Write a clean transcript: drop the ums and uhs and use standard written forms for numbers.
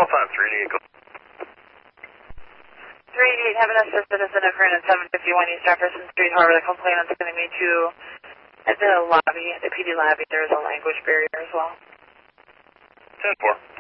388, go. 388, have an assist citizen occurring at 751 East Jefferson Street. However, the complainant's going to meet you at the lobby, the PD lobby. There is a language barrier as well. 10-4.